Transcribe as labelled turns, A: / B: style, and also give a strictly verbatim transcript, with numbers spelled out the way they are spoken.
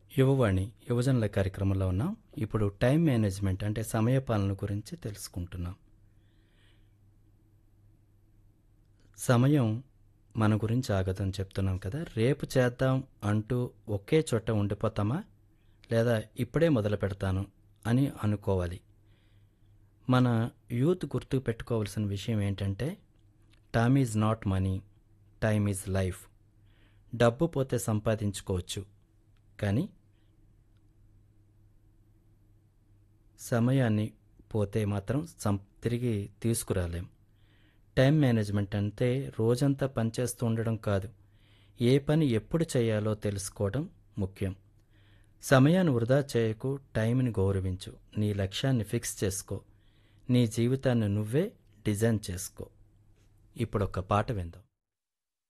A: యువవాణి యువజనుల కార్యక్రమంలో ఉన్నాం. ఇప్పుడు టైం మేనేజ్మెంట్ అంటే సమయపాలన గురించి తెలుసుకుంటున్నాం. సమయం మన గురించి ఆగదని చెప్తున్నాం కదా. రేపు చేద్దాం అంటూ ఒకే చోట ఉండిపోతామా, లేదా ఇప్పుడే మొదలు పెడతాను అని అనుకోవాలి. మన యూత్ గుర్తు పెట్టుకోవాల్సిన విషయం ఏంటంటే, time is not money, time is life. డబ్బు పోతే సంపాదించుకోవచ్చు, కానీ సమయాన్ని పోతే మాత్రం సం తిరిగి తీసుకురాలేం. టైం మేనేజ్మెంట్ అంటే రోజంతా పనిచేస్తూ ఉండడం కాదు, ఏ పని ఎప్పుడు చేయాలో తెలుసుకోవడం ముఖ్యం. సమయాన్ని వృధా చేయకు, టైంని గౌరవించు, నీ లక్ష్యాన్ని ఫిక్స్ చేసుకో, నీ జీవితాన్ని నువ్వే డిజైన్ చేసుకో. ఇప్పుడు ఒక పాట విందాం.